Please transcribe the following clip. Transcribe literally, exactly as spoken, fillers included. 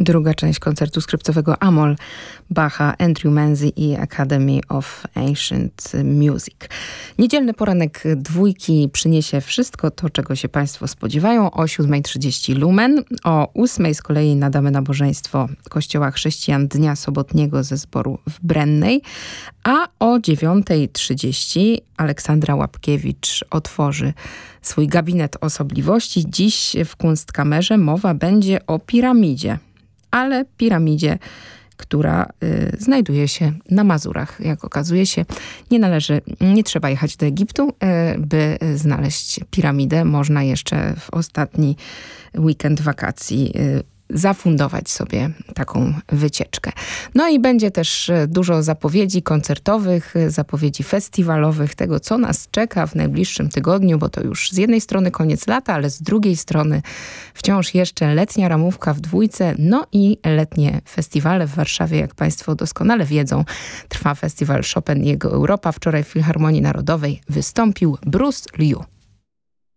Druga część koncertu skrzypcowego Amol Bacha, Andrew Manzi i Academy of Ancient Music. Niedzielny poranek dwójki przyniesie wszystko to, czego się Państwo spodziewają. O siódma trzydzieści Lumen, o ósmej z kolei nadamy nabożeństwo Kościoła Chrześcijan Dnia Sobotniego ze zboru w Brennej, a o dziewiąta trzydzieści Aleksandra Łapkiewicz otworzy swój gabinet osobliwości. Dziś w Kunstkamerze mowa będzie o piramidzie, ale piramidzie, która y, znajduje się na Mazurach. Jak okazuje się, nie należy, nie trzeba jechać do Egiptu, y, by znaleźć piramidę. Można jeszcze w ostatni weekend wakacji y, zafundować sobie taką wycieczkę. No i będzie też dużo zapowiedzi koncertowych, zapowiedzi festiwalowych, tego co nas czeka w najbliższym tygodniu, bo to już z jednej strony koniec lata, ale z drugiej strony wciąż jeszcze letnia ramówka w dwójce, no i letnie festiwale w Warszawie, jak Państwo doskonale wiedzą, trwa festiwal Chopin i jego Europa. Wczoraj w Filharmonii Narodowej wystąpił Bruce Liu.